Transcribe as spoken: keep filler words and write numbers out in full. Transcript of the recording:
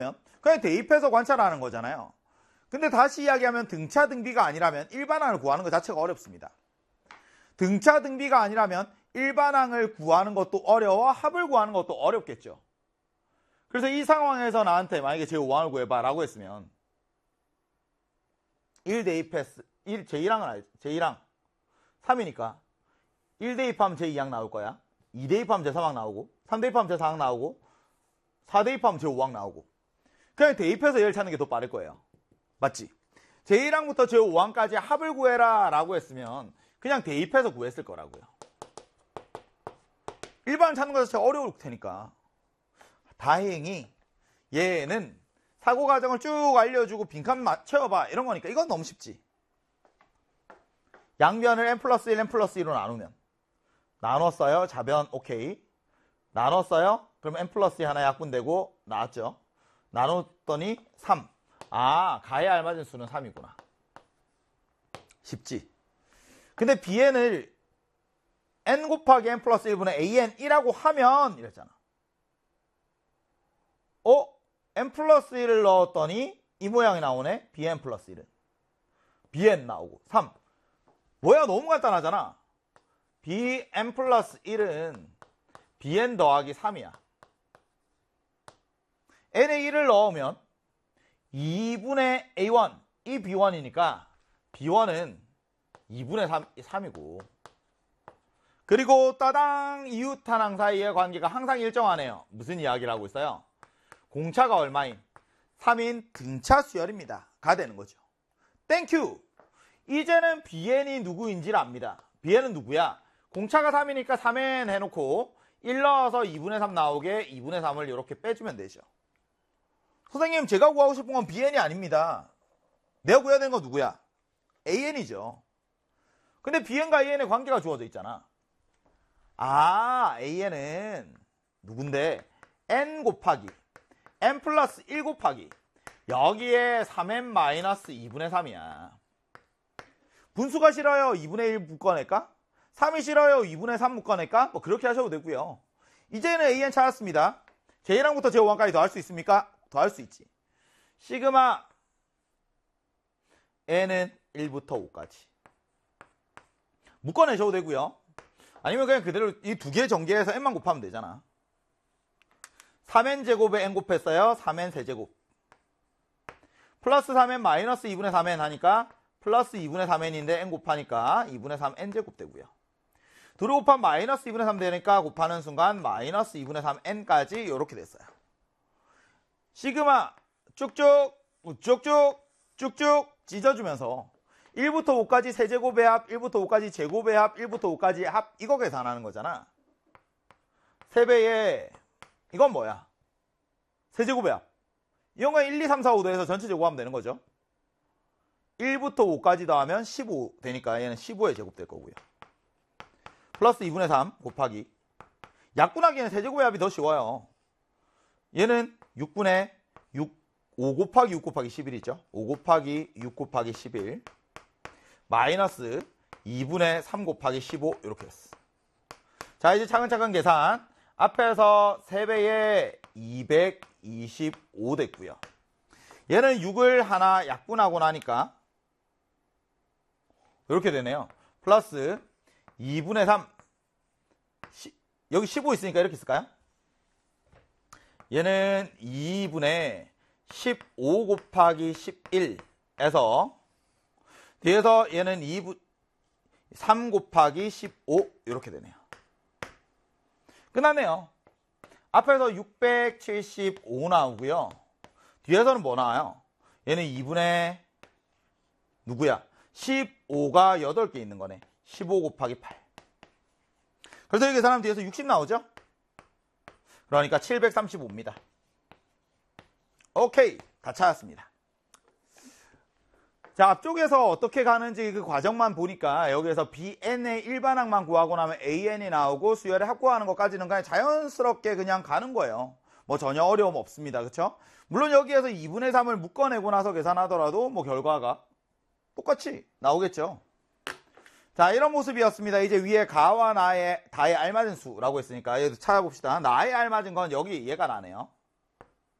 그냥 대입해서 관찰하는 거잖아요. 근데 다시 이야기하면 등차 등비가 아니라면 일반항을 구하는 것 자체가 어렵습니다. 등차 등비가 아니라면 일반항을 구하는 것도 어려워 합을 구하는 것도 어렵겠죠. 그래서 이 상황에서 나한테 만약에 제오 항을 구해봐 라고 했으면 일 대입했어. 제일 항은 알지. 제일 항 삼이니까 일 대입하면 제이 항 나올 거야. 이 대입하면 제삼 항 나오고 삼 대입하면 제사 항 나오고 사 대입하면 제오 항 나오고 그냥 대입해서 얘를 찾는 게 더 빠를 거예요. 맞지? 제일 항부터 제오 항까지 합을 구해라 라고 했으면 그냥 대입해서 구했을 거라고요. 일반을 찾는 것 자체가 어려울 테니까. 다행히 얘는 사고 과정을 쭉 알려주고 빈칸 채워봐 이런 거니까 이건 너무 쉽지. 양변을 n 플러스 일, n 플러스 일로 나누면 나눴어요. 자변 오케이. 나눴어요. 그럼 n 플러스 일 하나 약분되고 나왔죠. 나눴더니 삼. 아, 가에 알맞은 수는 삼이구나. 쉽지. 근데 bn을 n 곱하기 n 플러스 일분의 an 일이라고 하면 이랬잖아. 어? n 플러스 일을 넣었더니 이 모양이 나오네. bn 플러스 일은. bn 나오고 삼. 뭐야? 너무 간단하잖아. bn 플러스 일은 bn 더하기 삼이야. n에 일을 넣으면 이분의 에이 원, 이 비 원이니까 비 원은 이분의 삼, 삼이고 그리고 따당 이웃탄항 사이의 관계가 항상 일정하네요. 무슨 이야기를 하고 있어요? 공차가 얼마인? 삼인 등차 수열입니다. 가 되는 거죠. 땡큐! 이제는 비엔이 누구인지를 압니다. 비엔은 누구야? 공차가 삼이니까 삼 엔 해놓고 일 넣어서 이분의 삼 나오게 이분의 삼을 이렇게 빼주면 되죠. 선생님, 제가 구하고 싶은 건 비엔이 아닙니다. 내가 구해야 되는 건 누구야? 에이엔이죠. 근데 비엔과 에이엔의 관계가 주어져 있잖아. 아, 에이엔은 누군데? n 곱하기 n 플러스 일 곱하기 여기에 삼 엔 마이너스 이분의 삼이야. 분수가 싫어요? 이분의 일 묶어낼까? 삼이 싫어요? 이분의 삼 묶어낼까? 뭐 그렇게 하셔도 되고요. 이제는 에이엔 찾았습니다. 제일 항부터 제오 항까지 더할 수 있습니까? 더할 수 있지. 시그마 n은 일부터 오까지 묶어내셔도 되고요. 아니면 그냥 그대로 이 두 개 전개해서 n만 곱하면 되잖아. 삼 엔 제곱에 n 곱했어요. 삼 엔 세제곱 플러스 삼 엔 마이너스 이분의 삼 엔 하니까 플러스 이분의 삼 엔인데 n 곱하니까 이분의 삼 엔 제곱 되고요. 둘을 곱하면 마이너스 이분의 삼 되니까 곱하는 순간 마이너스 이분의 삼 엔까지 이렇게 됐어요. 시그마 쭉쭉 쭉쭉 쭉쭉 찢어주면서 일부터 오까지 세제곱의 합, 일부터 오까지 제곱의 합, 일부터 오까지 합 이거 계산하는 거잖아. 세 배에 이건 뭐야? 세제곱의 합. 이런 건 일, 이, 삼, 사, 오도 해서 전체 제곱하면 되는 거죠. 일부터 오까지 더하면 십오 되니까 얘는 십오의 제곱 될 거고요. 플러스 이분의 삼 곱하기 약분하기에는 세제곱의 합이 더 쉬워요. 얘는 육분의 육, 오 곱하기 육 곱하기 십일이죠. 오 곱하기 육 곱하기 십일 마이너스 이분의 삼 곱하기 십오 이렇게 됐어. 자, 이제 차근차근 계산. 앞에서 세 배에 이백이십오 됐고요. 얘는 육을 하나 약분하고 나니까 이렇게 되네요. 플러스 이분의 삼 시, 여기 십오 있으니까 이렇게 쓸까요? 얘는 이분의 십오 곱하기 십일에서 뒤에서 얘는 이 분, 삼 곱하기 십오 이렇게 되네요. 끝났네요. 앞에서 육백칠십오 나오고요. 뒤에서는 뭐 나와요? 얘는 이분의 누구야? 십오가 여덟 개 있는 거네. 십오 곱하기 팔. 그래서 이 계산하면 뒤에서 육십 나오죠? 그러니까 칠백삼십오입니다. 오케이. 다 찾았습니다. 자, 앞쪽에서 어떻게 가는지 그 과정만 보니까 여기에서 비엔의 일반항만 구하고 나면 에이엔이 나오고 수열의 합구하는 것까지는 그냥 자연스럽게 그냥 가는 거예요. 뭐 전혀 어려움 없습니다. 그쵸? 물론 여기에서 이분의 삼을 묶어내고 나서 계산하더라도 뭐 결과가 똑같이 나오겠죠. 자, 이런 모습이었습니다. 이제 위에 가와 나의 다의 알맞은 수라고 했으니까 얘도 찾아봅시다. 나의 알맞은 건 여기 얘가 나네요.